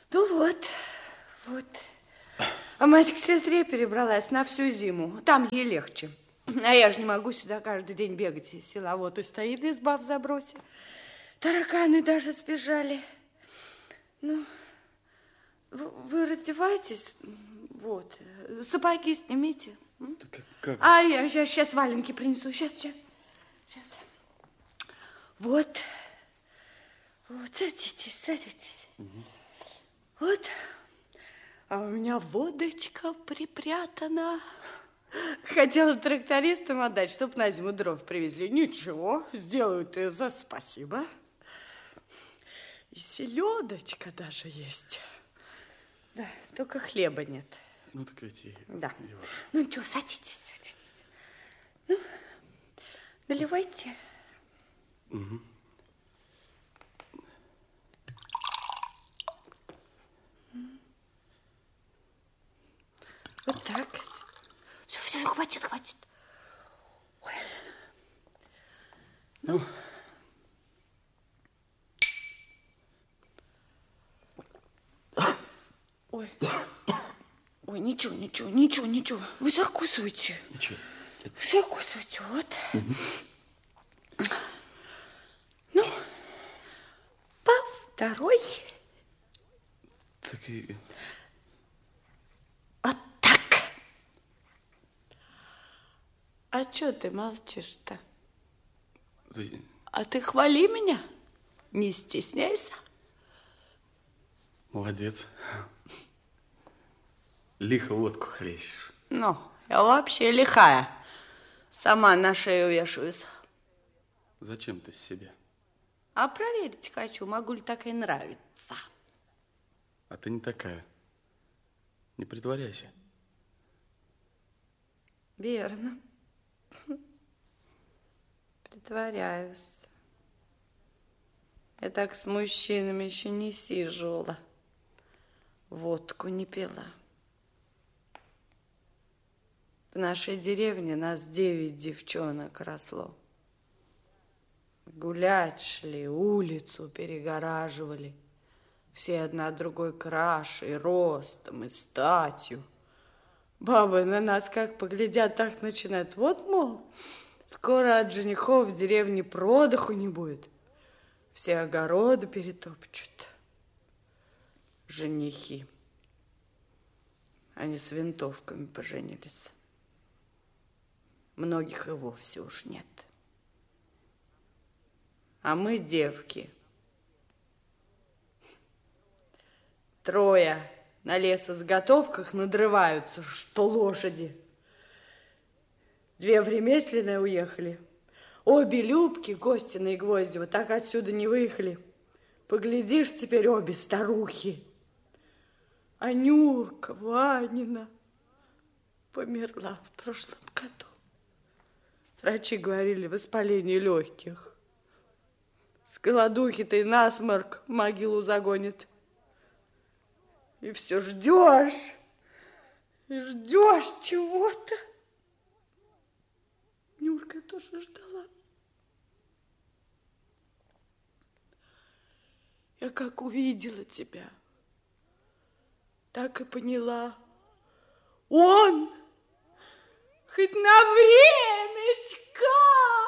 Ну вот. А мать к сестре перебралась на всю зиму. Там ей легче. А я же не могу сюда каждый день бегать из села. Вот и стоит изба в забросе. Тараканы даже сбежали. Ну, вы раздеваетесь? Вот. Сапоги снимите. Как? А я сейчас валенки принесу. Сейчас. Вот. Садитесь. Угу. Вот. А у меня водочка припрятана. Хотела трактористам отдать, чтоб на зиму дров привезли. Ничего, сделают и за спасибо. И селедочка даже есть. Да, только хлеба нет. Ну, так эти... Да. Ну, что, садитесь. Ну, наливайте. Угу. Вот так. Все, хватит. Ой. Ну. Ой, ничего. Вы закусывайте. Ничего. Закусывайте, вот. Угу. Ну, по второй. Так и... Вот так. А чё ты молчишь-то? Ты... А ты хвали меня. Не стесняйся. Молодец. Лихо водку хлещешь. Ну, я вообще лихая. Сама на шею вешаюсь. Зачем ты себе? А проверить хочу, могу ли так и нравиться. А ты не такая. Не притворяйся. Верно. Притворяюсь. Я так с мужчинами еще не сиживала. Водку не пила. В нашей деревне нас 9 девчонок росло. Гулять шли, улицу перегораживали. Все одна другой краше, и ростом, и статью. Бабы на нас как поглядят, так начинают. Вот, мол, скоро от женихов в деревне продыху не будет. Все огороды перетопчут. Женихи. Они с винтовками поженились. Многих и вовсе уж нет. А мы, девки, 3 на лесозаготовках надрываются, что лошади. 2 в ремесленное уехали. Обе Любки, Гостина и Гвоздева, так отсюда не выехали. Поглядишь, теперь обе старухи. А Нюрка Ванина померла в прошлом году. Врачи говорили, воспаление легких. С голодухи-то и насморк в могилу загонит. И все ждешь чего-то. Нюрка тоже ждала. Я как увидела тебя, так и поняла. Он хоть на времечко